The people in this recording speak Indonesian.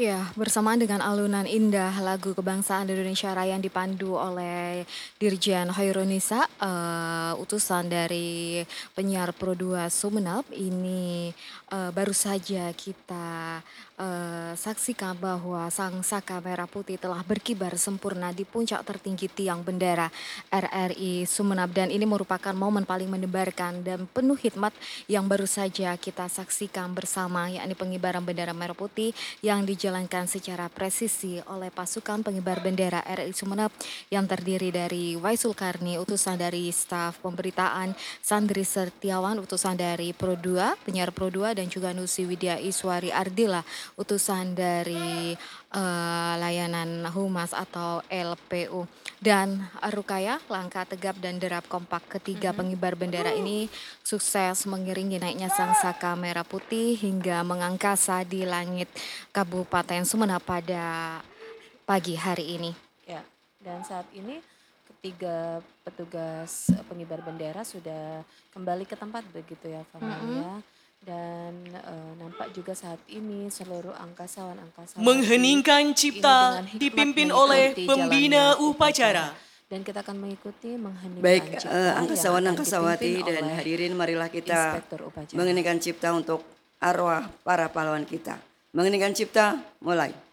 Ya, bersamaan dengan alunan indah lagu kebangsaan Indonesia Raya yang dipandu oleh Dirjen Hoirunisa, utusan dari penyiar Pro 2 Sumeneb ini baru saja kita saksikan bahwa sang saka merah putih telah berkibar sempurna di puncak tertinggi tiang bendera RRI Sumeneb dan ini merupakan momen paling mendebarkan dan penuh hikmat yang baru saja kita saksikan bersama yakni pengibaran bendera merah putih yang dijalankan secara presisi oleh pasukan pengibar bendera RRI Sumeneb yang terdiri dari Waisul Karni, utusan dari staf pemberitaan, Sandri Setiawan, utusan dari Pro 2, penyiar Pro 2 dan juga Nusi Widya Iswari Ardila, utusan dari layanan Humas atau LPU. Dan Rukaya, langkah tegap dan derap kompak ketiga pengibar bendera ini sukses mengiringi naiknya sang saka merah putih hingga mengangkasa di langit Kabupaten Sumeneb pada pagi hari ini. Ya, dan saat ini ketiga petugas pengibar bendera sudah kembali ke tempat begitu ya Famalia. Dan nampak juga saat ini seluruh angkasawan-angkasawati Mengheningkan ini cipta dengan hikmat dipimpin oleh mengikuti pembina jalannya upacara. upacara. Dan kita akan mengikuti Baik, mengheningkan cipta yang akan dipimpin angkasawan-angkasawati dan oleh hadirin, marilah kita Inspektur Upacara. mengeningkan cipta untuk arwah para pahlawan kita. Mengeningkan cipta, mulai.